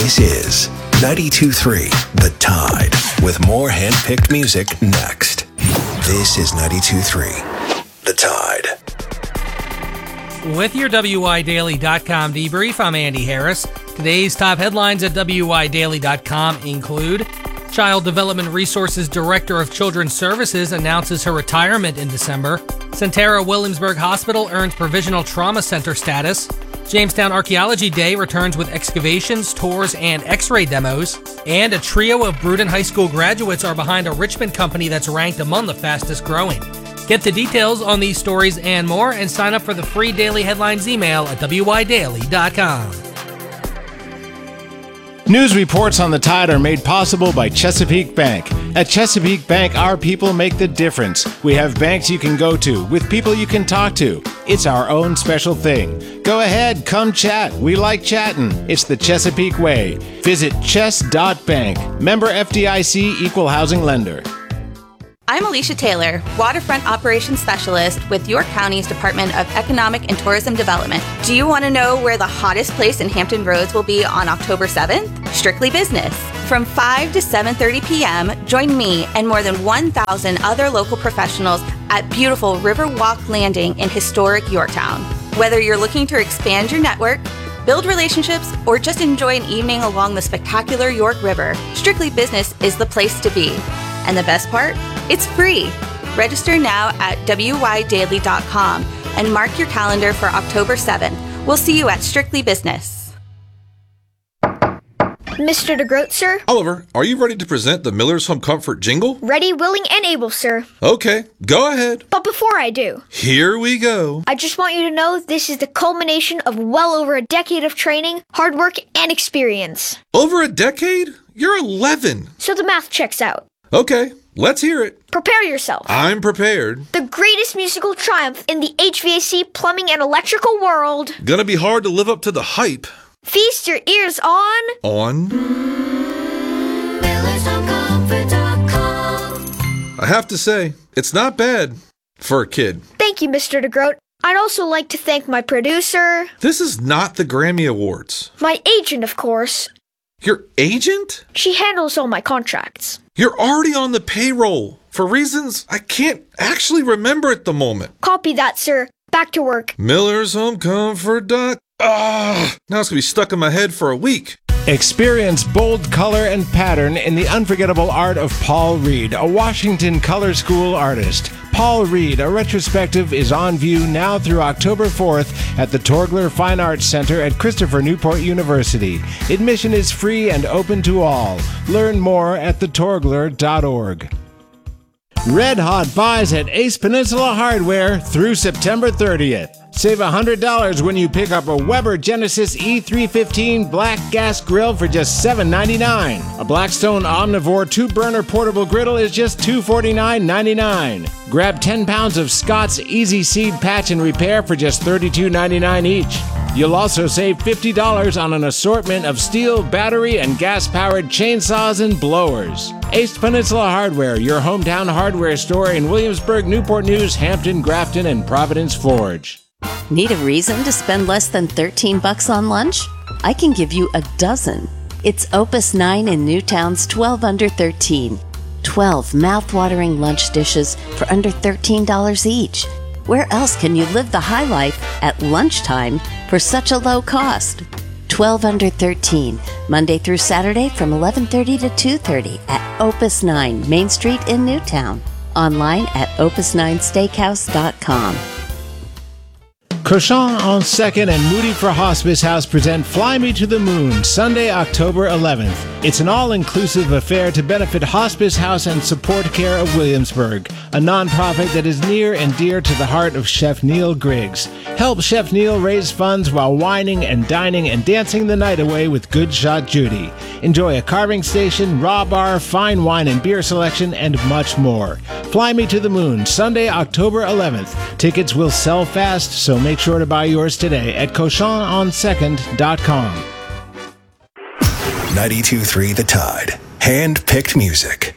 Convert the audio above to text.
This is 92.3 The Tide, with more hand-picked music next. This is 92.3 The Tide. With your WYDaily.com debrief, I'm Andy Harris. Today's top headlines at WYDaily.com include Child Development Resources Director of Children's Services announces her retirement in December. Sentara Williamsburg Hospital earns Provisional Trauma Center status. Jamestown Archaeology Day returns with excavations, tours, and x-ray demos. And a trio of Brewton High School graduates are behind a Richmond company that's ranked among the fastest growing. Get the details on these stories and more and sign up for the free daily headlines email at WYDaily.com. News reports on the Tide are made possible by Chesapeake Bank. At Chesapeake Bank, our people make the difference. We have banks you can go to, with people you can talk to. It's our own special thing. Go ahead, come chat. We like chatting. It's the Chesapeake way. Visit chess.bank. Member FDIC, Equal Housing Lender. I'm Alicia Taylor, Waterfront Operations Specialist with York County's Department of Economic and Tourism Development. Do you want to know where the hottest place in Hampton Roads will be on October 7th? Strictly Business. From 5 to 7:30 p.m., join me and more than 1,000 other local professionals at beautiful Riverwalk Landing in historic Yorktown. Whether you're looking to expand your network, build relationships, or just enjoy an evening along the spectacular York River, Strictly Business is the place to be. And the best part? It's free. Register now at WYDaily.com and mark your calendar for October 7th. We'll see you at Strictly Business. Mr. DeGroat, sir? Oliver, are you ready to present the Miller's Home Comfort jingle? Ready, willing, and able, sir. Okay, go ahead. But before I do, here we go. I just want you to know this is the culmination of well over a decade of training, hard work, and experience. Over a decade? You're 11. So the math checks out. Okay, let's hear it. Prepare yourself. I'm prepared. The greatest musical triumph in the HVAC, plumbing, and electrical world. Gonna be hard to live up to the hype. Feast your ears on... MillersHomeComfort.com. I have to say, it's not bad for a kid. Thank you, Mr. DeGroat. I'd also like to thank my producer... This is not the Grammy Awards. My agent, of course. Your agent? She handles all my contracts. You're already on the payroll, for reasons I can't actually remember at the moment. Copy that, sir. Back to work. MillersHomeComfort.com. Now it's going to be stuck in my head for a week. Experience bold color and pattern in the unforgettable art of Paul Reed, a Washington Color School artist. Paul Reed, a retrospective, is on view now through October 4th at the Torgler Fine Arts Center at Christopher Newport University. Admission is free and open to all. Learn more at thetorgler.org. Red Hot buys at Ace Peninsula Hardware through September 30th. Save $100 when you pick up a Weber Genesis E315 black gas grill for just $7.99. A Blackstone Omnivore 2-burner portable griddle is just $249.99. Grab 10 pounds of Scott's Easy Seed Patch and Repair for just $32.99 each. You'll also save $50 on an assortment of steel, battery, and gas-powered chainsaws and blowers. Ace Peninsula Hardware, your hometown hardware store in Williamsburg, Newport News, Hampton, Grafton, and Providence Forge. Need a reason to spend less than $13 on lunch? I can give you a dozen. It's Opus 9 in Newtown's 12 under 13. 12 mouth-watering lunch dishes for under $13 each. Where else can you live the high life at lunchtime for such a low cost? 12 under 13, Monday through Saturday from 11:30 to 2:30 at Opus 9, Main Street in Newtown. Online at opus9steakhouse.com. Cochon on 2nd and Moody for Hospice House present Fly Me to the Moon, Sunday, October 11th. It's an all-inclusive affair to benefit Hospice House and Support Care of Williamsburg, a nonprofit that is near and dear to the heart of Chef Neil Griggs. Help Chef Neil raise funds while wining and dining and dancing the night away with Good Shot Judy. Enjoy a carving station, raw bar, fine wine and beer selection, and much more. Fly Me to the Moon, Sunday, October 11th. Tickets will sell fast, so make sure to buy yours today at CochonOn2nd.com. 92.3 The Tide. Hand-picked music.